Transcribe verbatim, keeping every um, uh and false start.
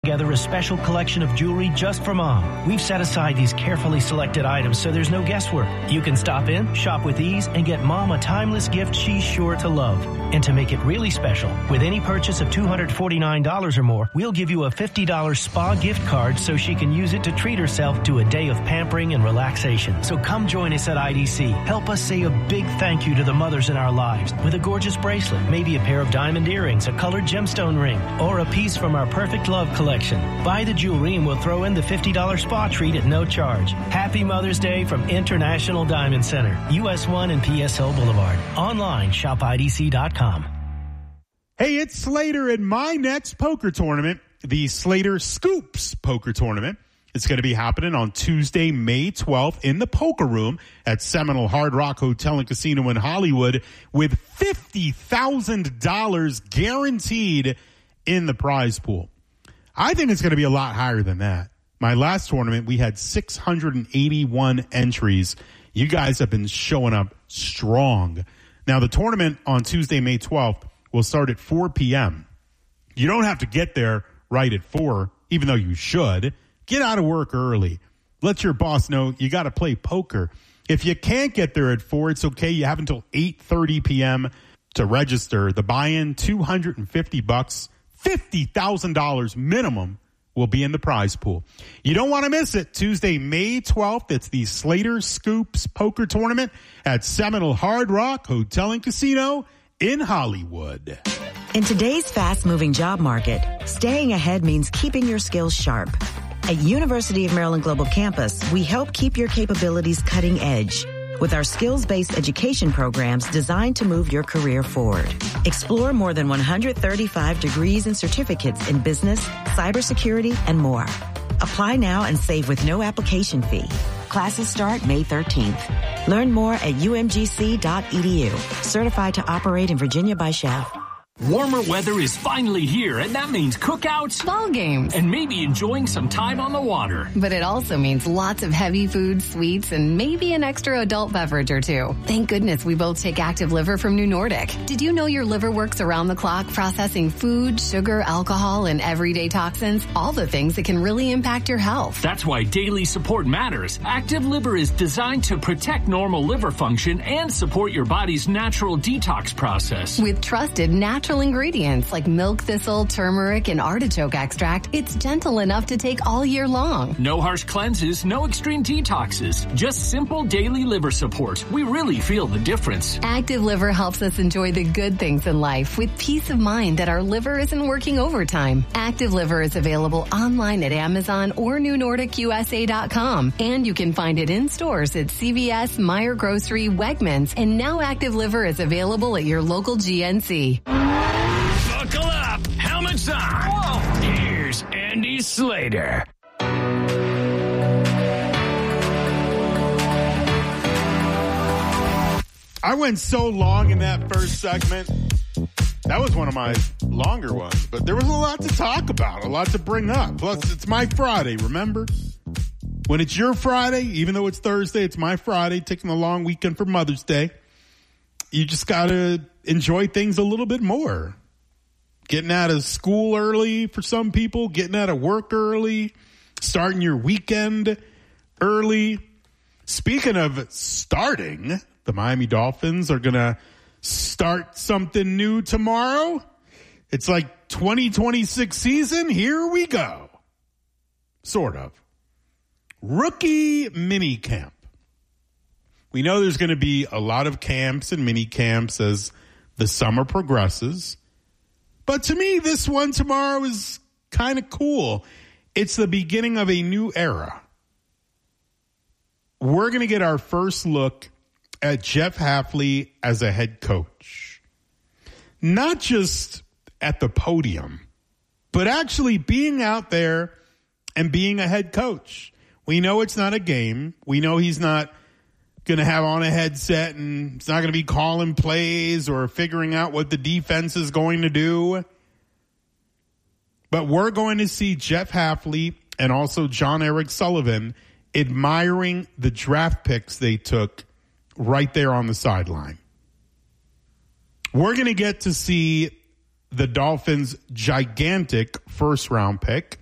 Together a special collection of jewelry just for Mom. We've set aside these carefully selected items so there's no guesswork. You can stop in, shop with ease, and get Mom a timeless gift she's sure to love. And to make it really special, with any purchase of two hundred forty-nine dollars or more, we'll give you a fifty dollars spa gift card so she can use it to treat herself to a day of pampering and relaxation. So come join us at I D C. Help us say a big thank you to the mothers in our lives with a gorgeous bracelet, maybe a pair of diamond earrings, a colored gemstone ring, or a piece from our Perfect Love collection. Buy the jewelry and we'll throw in the fifty dollars spa treat at no charge. Happy Mother's Day from International Diamond Center, U S one and P S O Boulevard. Online, shop I D C dot com. Hey, it's Slater in my next poker tournament, the Slater Scoops Poker Tournament. It's going to be happening on Tuesday, May twelfth in the Poker Room at Seminole Hard Rock Hotel and Casino in Hollywood with fifty thousand dollars guaranteed in the prize pool. I think it's going to be a lot higher than that. My last tournament, we had six hundred eighty-one entries. You guys have been showing up strong. Now, the tournament on Tuesday, May twelfth will start at four p.m. You don't have to get there right at four, even though you should. Get out of work early. Let your boss know you got to play poker. If you can't get there at four, it's okay. You have until eight thirty p.m. to register. The buy-in, two hundred fifty bucks. fifty thousand dollars minimum will be in the prize pool. You don't want to miss it. Tuesday, May twelfth, it's the Slater Scoops Poker Tournament at Seminole Hard Rock Hotel and Casino in Hollywood. In today's fast-moving job market, staying ahead means keeping your skills sharp. At University of Maryland Global Campus, we help keep your capabilities cutting edge with our skills-based education programs designed to move your career forward. Explore more than one hundred thirty-five degrees and certificates in business, cybersecurity, and more. Apply now and save with no application fee. Classes start May thirteenth. Learn more at U M G C dot E D U. Certified to operate in Virginia by S C H A F. Warmer weather is finally here, and that means cookouts, ball games, and maybe enjoying some time on the water. But it also means lots of heavy food, sweets, and maybe an extra adult beverage or two. Thank goodness we both take Active Liver from New Nordic. Did you know your liver works around the clock processing food, sugar, alcohol, and everyday toxins? All the things that can really impact your health. That's why daily support matters. Active Liver is designed to protect normal liver function and support your body's natural detox process. With trusted natural ingredients like milk thistle, turmeric, and artichoke extract, it's gentle enough to take all year long. No harsh cleanses, no extreme detoxes, just simple daily liver support. We really feel the difference. Active Liver helps us enjoy the good things in life with peace of mind that our liver isn't working overtime. Active Liver is available online at Amazon or New Nordic U S A dot com, and you can find it in stores at C V S, Meijer Grocery, Wegmans, and now Active Liver is available at your local G N C. Buckle up, helmets on. Whoa. Here's Andy Slater. I went so long in that first segment. That was one of my longer ones, but there was a lot to talk about, a lot to bring up. Plus, it's my Friday, remember? When it's your Friday, even though it's Thursday, it's my Friday, taking a long weekend for Mother's Day. You just got to enjoy things a little bit more. Getting out of school early for some people, getting out of work early, starting your weekend early. Speaking of starting, the Miami Dolphins are going to start something new tomorrow. It's like twenty twenty-six season. Here we go. Sort of. Rookie mini camp. We know there's going to be a lot of camps and mini camps as the summer progresses. But to me, this one tomorrow is kind of cool. It's the beginning of a new era. We're going to get our first look at Jeff Hafley as a head coach. Not just at the podium, but actually being out there and being a head coach. We know it's not a game. We know he's not going to have on a headset and it's not going to be calling plays or figuring out what the defense is going to do. But we're going to see Jeff Hafley and also John Eric Sullivan admiring the draft picks they took right there on the sideline. We're going to get to see the Dolphins' gigantic first-round pick.